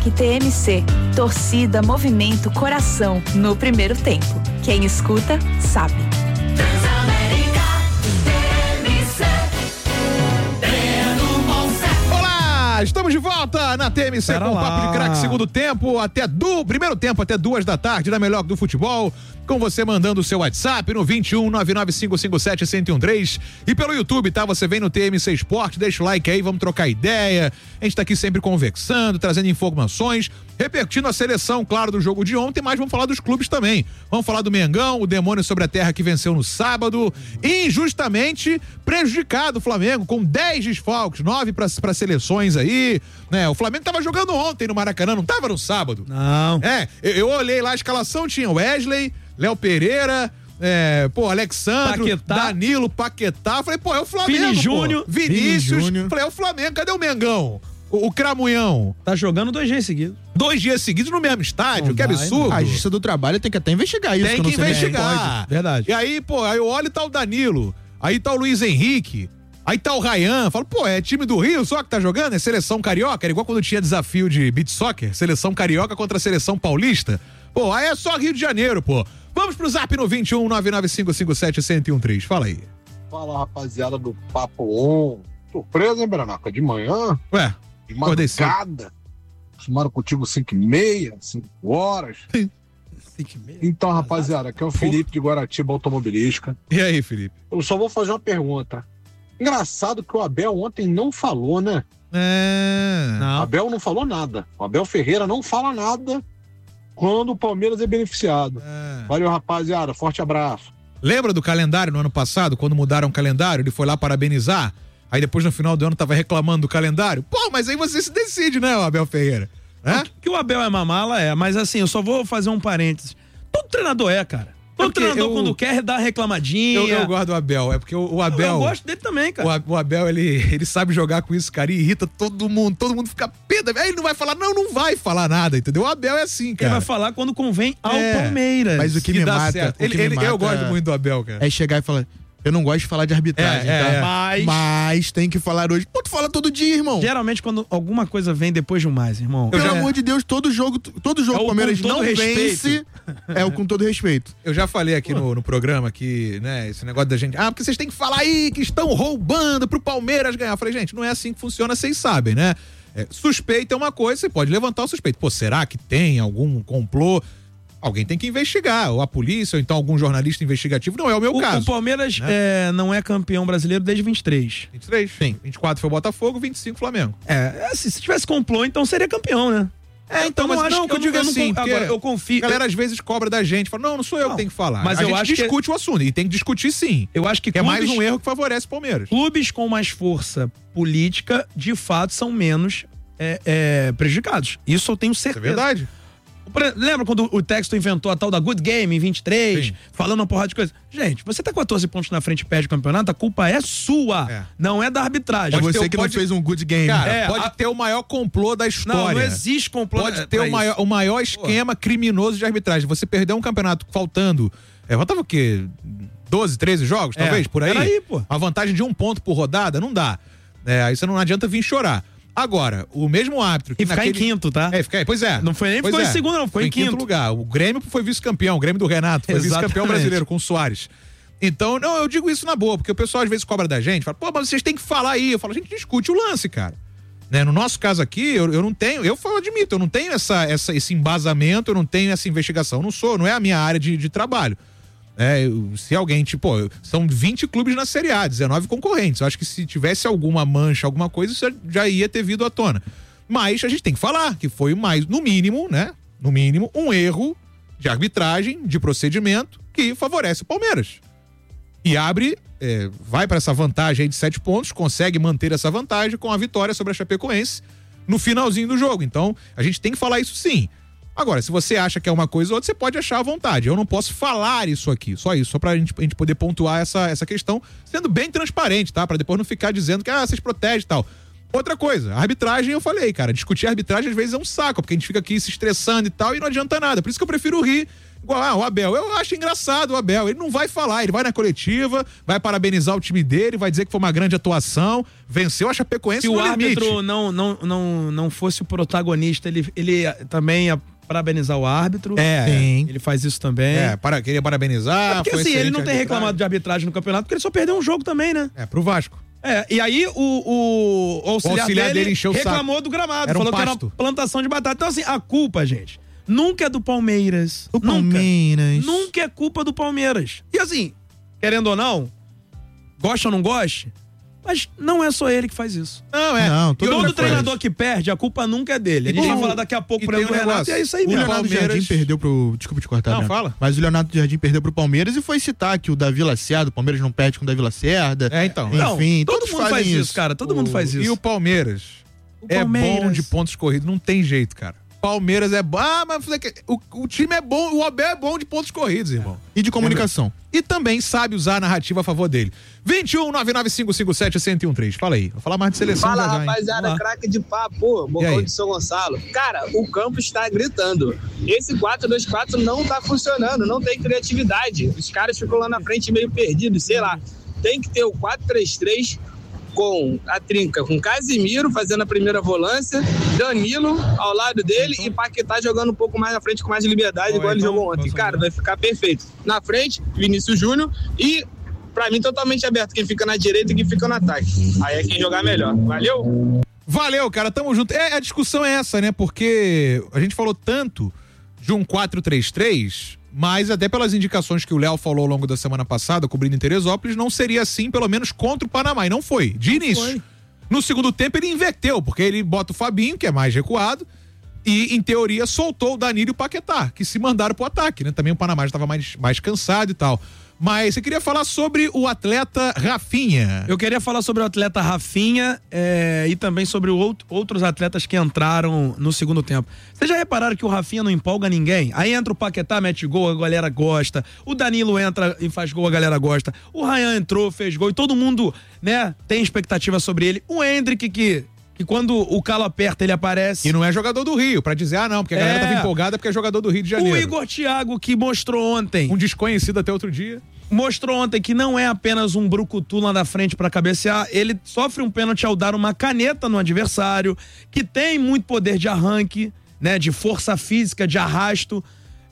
TMC, torcida, movimento, coração, no primeiro tempo. Quem escuta, sabe. Transamérica, TMC, Olá, estamos de volta na TMC com o Papo de Craque, segundo tempo, primeiro tempo até 2h, na melhor do futebol, com você mandando o seu WhatsApp no 21-99557-1013 e pelo YouTube, tá? Você vem no TMC Esporte, deixa o like aí, vamos trocar ideia. A gente tá aqui sempre conversando, trazendo informações, repercutindo a seleção, claro, do jogo de ontem, mas vamos falar dos clubes também. Vamos falar do Mengão, o demônio sobre a terra que venceu no sábado, injustamente prejudicado o Flamengo, com 10 desfalques, 9 para seleções aí, né? O Flamengo tava jogando ontem no Maracanã, não tava no sábado. Não. Eu olhei lá a escalação, tinha Wesley, Léo Pereira, Alexandro, Paquetá. Danilo, Paquetá. Falei, é o Flamengo. Vini Júnior. Vinícius. Vini Júnior. Falei, é o Flamengo, cadê o Mengão? O Cramunhão. Tá jogando 2 dias seguidos. 2 dias seguidos no mesmo estádio, Não que dá, absurdo. A Justiça do Trabalho tem que até investigar isso. Tem que investigar. Verdade. E aí, aí eu olho e tá o Danilo, aí tá o Luiz Henrique, aí tá o Ryan. Falo, é time do Rio só que tá jogando? É seleção carioca? Era igual quando tinha desafio de beach soccer, seleção carioca contra a seleção paulista. Aí é só Rio de Janeiro, Vamos pro zap no 21-99557-1013. Fala aí. Fala, rapaziada do Papo On. Surpresa, hein, Branaca? De manhã? Ué, de madrugada. Acostumaram contigo 5h30, 5 horas. 5h30. Então, rapaziada, aqui é o Felipe de Guaratiba Automobilística. E aí, Felipe? Eu só vou fazer uma pergunta. Engraçado que o Abel ontem não falou, né? Não. Abel não falou nada. O Abel Ferreira não fala nada quando o Palmeiras é beneficiado. Valeu, rapaziada. Forte abraço. Lembra do calendário no ano passado, quando mudaram o calendário? Ele foi lá parabenizar, aí depois no final do ano tava reclamando do calendário. Mas aí você se decide, né, o Abel Ferreira? Que o Abel é mamala, mas assim, eu só vou fazer um parênteses. Todo treinador cara. Todo treinador, quando quer, dá reclamadinha. Eu gosto do Abel, porque o Abel... Eu gosto dele também, cara. O Abel, ele sabe jogar com isso, cara, e irrita todo mundo fica pé. Aí ele não vai falar, não vai falar nada, entendeu? O Abel é assim, cara. Ele vai falar quando convém ao Palmeiras. Mas o que me mata... Certo. Eu gosto muito do Abel, cara. É chegar e falar... Eu não gosto de falar de arbitragem, tá? Mas tem que falar hoje. Tu fala todo dia, irmão. Geralmente, quando alguma coisa vem depois de um mais, irmão. Pelo amor de Deus, todo jogo o Palmeiras não vence. É o com todo respeito. Eu já falei aqui no programa que, né, esse negócio da gente... porque vocês têm que falar aí que estão roubando pro Palmeiras ganhar. Eu falei, gente, não é assim que funciona, vocês sabem, né? Suspeita é uma coisa, você pode levantar o suspeito. Será que tem algum complô? Alguém tem que investigar, ou a polícia, ou então algum jornalista investigativo, não é o meu caso. O Palmeiras não é campeão brasileiro desde 23. 23? Sim. 24 foi o Botafogo, 25 Flamengo. Se tivesse complô, então seria campeão, né? Então, mas não, que eu digo assim, agora eu confio. A galera às vezes cobra da gente, fala, não sou eu que tenho que falar. Mas a eu gente acho discute o assunto, e tem que discutir sim. Eu acho que é mais um erro que favorece o Palmeiras. Clubes com mais força política, de fato, são menos prejudicados. Isso eu tenho certeza. É verdade. Lembra quando o Texto inventou a tal da Good Game em 23, Sim. falando uma porrada de coisa? Gente, você tá 14 pontos na frente e perde o campeonato, a culpa é sua, não é da arbitragem. É você que não fez um Good Game. Cara, pode ter o maior complô da história. Não existe complô. Pode ter o maior esquema criminoso de arbitragem. Você perdeu um campeonato faltando, faltava o quê? 12, 13 jogos, talvez, por aí? Era aí, pô. A vantagem de 1 ponto por rodada, não dá. Aí você não adianta vir chorar. Agora, o mesmo árbitro... E ficar em quinto, tá? Pois é. Não foi nem ficou em segundo, não. Ficou em quinto lugar. O Grêmio foi vice-campeão. O Grêmio do Renato foi vice-campeão brasileiro com o Soares. Então, eu digo isso na boa, porque o pessoal às vezes cobra da gente, fala, mas vocês têm que falar aí. Eu falo, a gente discute o lance, cara. Né? No nosso caso aqui, eu não tenho... admito, eu não tenho esse embasamento, eu não tenho essa investigação. Não é a minha área de trabalho. Se alguém, são 20 clubes na Série A, 19 concorrentes. Eu acho que se tivesse alguma mancha, alguma coisa, isso já ia ter vindo à tona. Mas a gente tem que falar que foi no mínimo, um erro de arbitragem, de procedimento que favorece o Palmeiras. E vai para essa vantagem aí de 7 pontos, consegue manter essa vantagem com a vitória sobre a Chapecoense no finalzinho do jogo. Então, a gente tem que falar isso sim. Agora, se você acha que é uma coisa ou outra, você pode achar à vontade. Eu não posso falar isso aqui, só isso, só pra gente poder pontuar essa questão, sendo bem transparente, tá? Pra depois não ficar dizendo que, vocês protegem e tal. Outra coisa, a arbitragem, eu falei, cara, discutir a arbitragem às vezes é um saco, porque a gente fica aqui se estressando e tal, e não adianta nada. Por isso que eu prefiro rir Igual, o Abel, eu acho engraçado o Abel, ele não vai falar, ele vai na coletiva, vai parabenizar o time dele, vai dizer que foi uma grande atuação, venceu a Chapecoense no limite. Se o árbitro não fosse o protagonista, ele também ia parabenizar o árbitro. Ele faz isso também. Queria parabenizar. Porque assim, ele não tem reclamado de arbitragem no campeonato, porque ele só perdeu um jogo também, né? Pro Vasco. E aí o auxiliar dele reclamou do gramado, falou que era uma plantação de batata. Então assim, a culpa, gente, nunca é do Palmeiras. Nunca é culpa do Palmeiras. E assim, querendo ou não, gosta ou não goste, mas não é só ele que faz isso. Todo treinador que perde, a culpa nunca é dele. A gente vai falar daqui a pouco pro Renato, e é isso aí mesmo. O Leonardo Jardim perdeu pro... Desculpa te cortar. Não, fala. Mas o Leonardo Jardim perdeu pro Palmeiras e foi citar que o Davi Lacerda, o Palmeiras não perde com o Davi Lacerda. Enfim, todo mundo faz isso, cara. Todo mundo faz isso. E o Palmeiras é bom de pontos corridos, não tem jeito, cara. Palmeiras é bom. Mas o time é bom, o Abel é bom de pontos corridos, irmão. E de comunicação. E também sabe usar a narrativa a favor dele. 21-99557-1013. Fala aí. Vou falar mais de seleção. Fala, rapaziada, craque de papo, Bocão de São Gonçalo. Cara, o campo está gritando. Esse 4-2-4 não tá funcionando, não tem criatividade. Os caras ficam lá na frente meio perdidos, sei lá. Tem que ter o 4-3-3 com a trinca, com Casimiro fazendo a primeira volância, Danilo ao lado dele e Paquetá jogando um pouco mais na frente com mais liberdade, igual ele jogou ontem. Cara, vai ficar perfeito. Na frente, Vinícius Júnior e, pra mim, totalmente aberto. Quem fica na direita e quem fica no ataque. Aí é quem jogar melhor. Valeu? Valeu, cara. Tamo junto. A discussão é essa, né? Porque a gente falou tanto de um 4-3-3... Mas até pelas indicações que o Léo falou ao longo da semana passada, cobrindo em Teresópolis, não seria assim, pelo menos contra o Panamá. E não foi, de início. No segundo tempo ele inverteu, porque ele bota o Fabinho, que é mais recuado, e em teoria soltou o Danilo e o Paquetá, que se mandaram pro ataque, né? Também o Panamá já estava mais cansado e tal. Mas você queria falar sobre o atleta Rafinha. Eu queria falar sobre o atleta Rafinha e também sobre outros atletas que entraram no segundo tempo. Vocês já repararam que o Rafinha não empolga ninguém? Aí entra o Paquetá, mete gol, a galera gosta. O Danilo entra e faz gol, a galera gosta. O Ryan entrou, fez gol e todo mundo, né, tem expectativa sobre ele. O Endrick que quando o calo aperta, ele aparece. E não é jogador do Rio, pra dizer, não, porque a galera tava empolgada porque é jogador do Rio de Janeiro. O Igor Thiago, que mostrou ontem. Um desconhecido até outro dia. Mostrou ontem que não é apenas um brucutu lá na frente pra cabecear, ele sofre um pênalti ao dar uma caneta no adversário, que tem muito poder de arranque, né, de força física, de arrasto.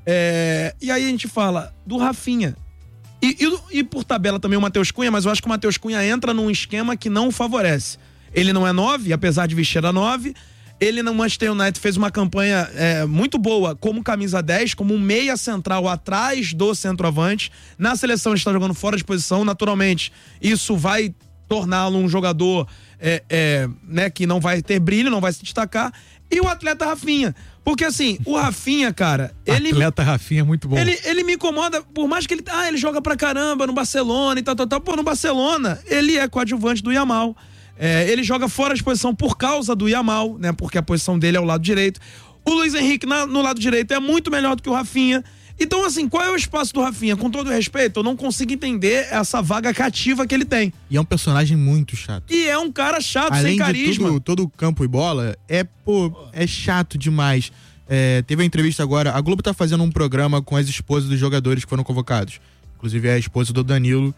E aí a gente fala do Rafinha. E por tabela também o Matheus Cunha, mas eu acho que o Matheus Cunha entra num esquema que não o favorece. Ele não é 9, apesar de vestir a 9. Ele no Manchester United fez uma campanha muito boa como camisa 10, como um meia central atrás do centroavante. Na seleção ele está jogando fora de posição. Naturalmente, isso vai torná-lo um jogador né, que não vai ter brilho, não vai se destacar. E o atleta Rafinha. Porque assim, o Rafinha, cara... Atleta Rafinha é muito bom. Ele me incomoda, por mais que ele joga pra caramba no Barcelona e tal. Pô, no Barcelona, ele é coadjuvante do Yamal. Ele joga fora de posição por causa do Yamal, né? Porque a posição dele é o lado direito. O Luiz Henrique no lado direito é muito melhor do que o Rafinha. Então, assim, qual é o espaço do Rafinha? Com todo respeito, eu não consigo entender essa vaga cativa que ele tem. E é um personagem muito chato. E é um cara chato, além sem carisma. De todo campo e bola, é chato demais. Teve uma entrevista agora, a Globo tá fazendo um programa com as esposas dos jogadores que foram convocados. Inclusive é a esposa do do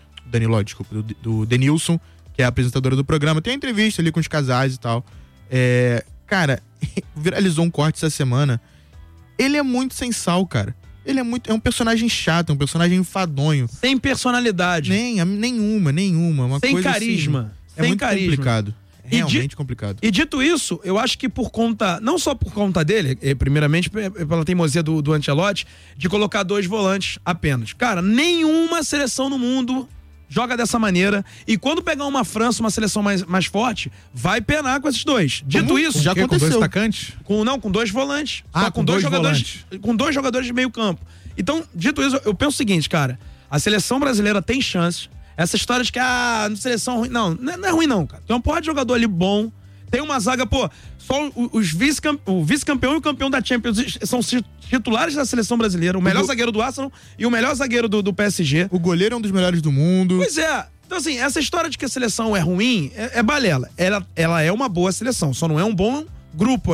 Denilson, que é a apresentadora do programa. Tem uma entrevista ali com os casais e tal. Cara, viralizou um corte essa semana. Ele é muito sem sal, cara. Ele é um personagem chato, um personagem enfadonho. Sem personalidade. Nenhuma. Uma sem coisa carisma. Assim, muito complicado. Realmente complicado. E dito isso, eu acho que por conta, não só por conta dele, primeiramente pela teimosia do Ancelotti, de colocar 2 volantes apenas. Cara, nenhuma seleção no mundo joga dessa maneira, e quando pegar uma França, uma seleção mais forte, vai penar com esses 2. Dito isso... Já aconteceu. Com 2 atacantes? Com 2 volantes. Só com 2 jogadores. Com 2 jogadores de meio campo. Então, dito isso, eu penso o seguinte, cara, a seleção brasileira tem chances. Essa história de que, seleção ruim... Não é ruim não, cara. Tem uma porra de jogador ali bom, tem uma zaga, só o vice-campeão e o campeão da Champions são titulares da seleção brasileira, o melhor zagueiro do Arsenal e o melhor zagueiro do PSG. O goleiro é um dos melhores do mundo. Pois é. Então assim, essa história de que a seleção é ruim é balela. Ela é uma boa seleção, só não é um bom grupo ainda.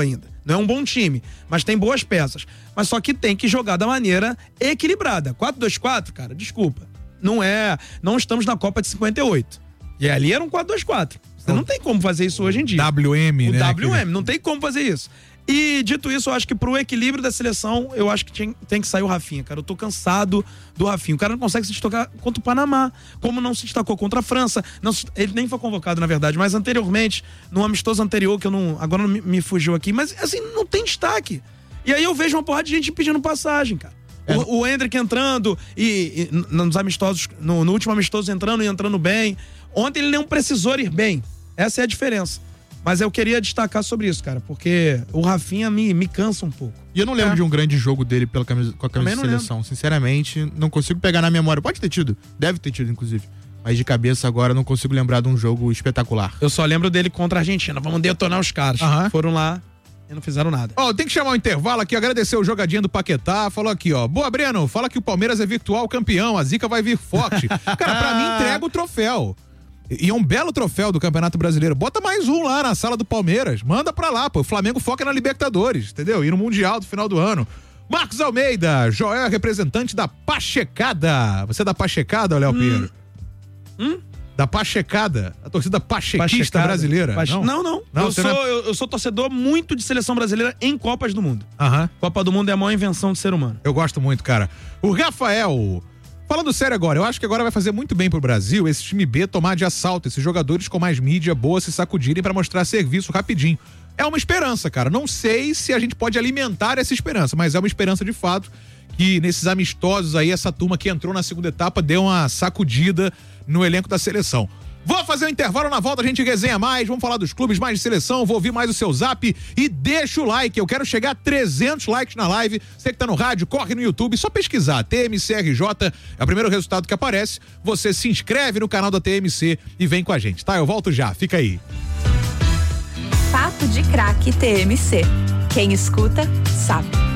Não é um bom time, mas tem boas peças. Mas só que tem que jogar da maneira equilibrada. 4-2-4, cara, desculpa. Não estamos na Copa de 58. E ali era um 4-2-4. Você não tem como fazer isso hoje em dia. WM, né? WM, não tem como fazer isso. E dito isso, eu acho que pro equilíbrio da seleção, eu acho que tem que sair o Rafinha, cara. Eu tô cansado do Rafinha. O cara não consegue se destacar contra o Panamá, como não se destacou contra a França. Ele nem foi convocado, na verdade, mas anteriormente, num amistoso anterior, que agora não me fugiu aqui, mas assim, não tem destaque. E aí eu vejo uma porrada de gente pedindo passagem, cara. O Endrick entrando e nos amistosos, no último amistoso entrando e entrando bem. Ontem ele não precisou ir bem. Essa é a diferença. Mas eu queria destacar sobre isso, cara, porque o Rafinha me cansa um pouco. E eu não lembro de um grande jogo dele com a camisa de seleção. Sinceramente, não consigo pegar na memória. Pode ter tido, deve ter tido, inclusive. Mas de cabeça agora não consigo lembrar de um jogo espetacular. Eu só lembro dele contra a Argentina. Vamos detonar os caras. Foram lá e não fizeram nada. Tem que chamar um intervalo aqui, agradecer o jogadinho do Paquetá. Falou aqui, boa, Breno, fala que o Palmeiras é virtual campeão, a zica vai vir forte. Cara, pra mim entrega o troféu. E é um belo troféu do Campeonato Brasileiro. Bota mais um lá na sala do Palmeiras. Manda pra lá, pô. O Flamengo foca na Libertadores, entendeu? E no Mundial do final do ano. Marcos Almeida, Joel, representante da Pachecada. Você é da Pachecada, Léo Pinheiro? Da Pachecada. A torcida pachequista brasileira. Não. Eu sou torcedor muito de seleção brasileira em Copas do Mundo. Copa do Mundo é a maior invenção do ser humano. Eu gosto muito, cara. O Rafael... Falando sério agora, eu acho que agora vai fazer muito bem pro Brasil esse time B tomar de assalto, esses jogadores com mais mídia boa se sacudirem pra mostrar serviço rapidinho. É uma esperança, cara. Não sei se a gente pode alimentar essa esperança, mas é uma esperança de fato que nesses amistosos aí, essa turma que entrou na segunda etapa deu uma sacudida no elenco da seleção. Vou fazer um intervalo, na volta a gente resenha mais, vamos falar dos clubes mais de seleção, vou ouvir mais o seu zap e deixa o like, eu quero chegar a 300 likes na live, você que tá no rádio, corre no YouTube, só pesquisar, TMCRJ, é o primeiro resultado que aparece, você se inscreve no canal da TMC e vem com a gente, tá? Eu volto já, fica aí. Papo de Craque TMC, quem escuta, sabe.